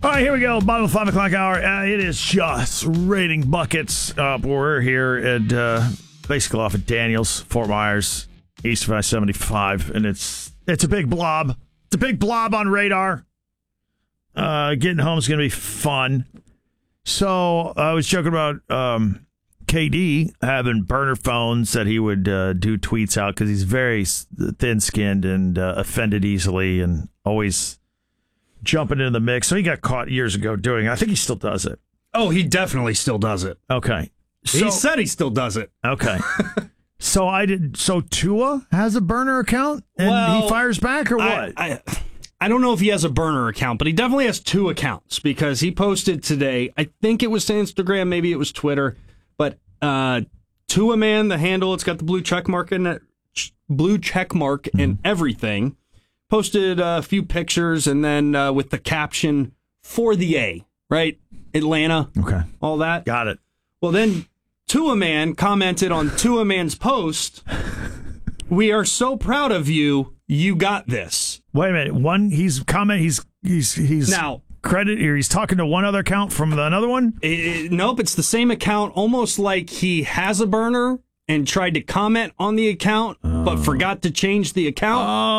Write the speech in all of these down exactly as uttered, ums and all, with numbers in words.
All right, here we go. Bottom of the five o'clock hour. Uh, it is just raining buckets. Uh, we're here at uh, basically off of Daniels, Fort Myers, east of I seventy-five, and it's it's a big blob. It's a big blob on radar. Uh, getting home is going to be fun. So I was joking about um, K D having burner phones that he would uh, do tweets out because he's very thin-skinned and uh, offended easily and always jumping into the mix. So he got caught years ago doing it. I think he still does it. Oh, he definitely still does it. Okay. So, he said he still does it. Okay. so I did. So Tua has a burner account and well, he fires back or what? I, I, I don't know if he has a burner account, but he definitely has two accounts because he posted today. I think it was to Instagram, maybe it was Twitter, but uh, Tua Man, the handle, it's got the blue check mark in it, blue check mark mm-hmm. and everything. Posted a few pictures and then uh, with the caption for the A, right? Atlanta. Okay. All that. Got it. Well, then Tua Man commented on Tua Man's post, "We are so proud of you. You got this." Wait a minute. One, he's comment. He's he's he's now credit here. He's talking to one other account from the, another one. It, it, nope, it's the same account. Almost like he has a burner and tried to comment on the account, oh. but forgot to change the account.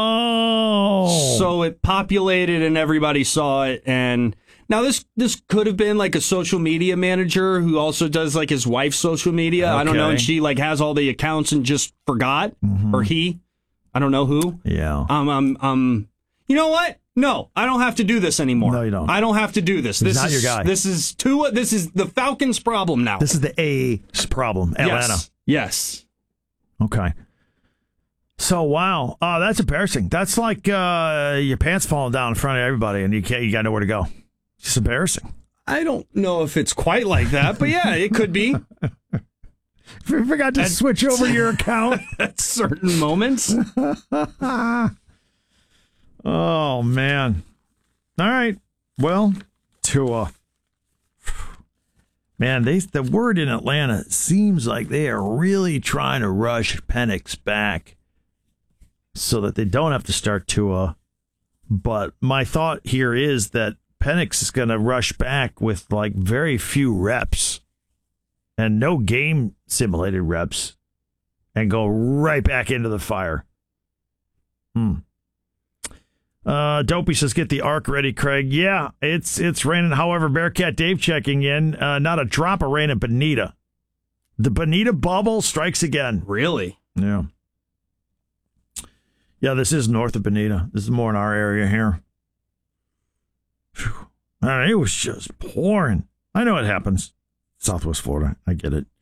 Oh, so it populated and everybody saw it. And now this this could have been like a social media manager who also does like his wife's social media. Okay. I don't know, and she like has all the accounts and just forgot, mm-hmm. or he. I don't know who. Yeah. Um. Um. Um. You know what? No, I don't have to do this anymore. No, you don't. I don't have to do this. He's this not is your guy. This is Tua. This is the Falcons' problem now. This is the A's problem. Atlanta. Yes. Yes. Okay. So wow, uh, that's embarrassing. That's like uh, your pants falling down in front of everybody, and you can't. You got nowhere to go. It's just embarrassing. I don't know if it's quite like that, but yeah, it could be. You forgot to at, switch over your account at certain moments. Oh man! All right. Well, Tua. Man, they the word in Atlanta seems like they are really trying to rush Penix back so that they don't have to start Tua. But my thought here is that Penix is going to rush back with like very few reps and no game simulated reps and go right back into the fire. Hmm. Uh, Dopey says, get the arc ready, Craig. Yeah, it's it's raining. However, Bearcat Dave checking in. Uh, not a drop of rain at Bonita. The Bonita bubble strikes again. Really? Yeah. Yeah, this is north of Bonita. This is more in our area here. Whew. Man, it was just pouring. I know it happens. Southwest Florida. I get it.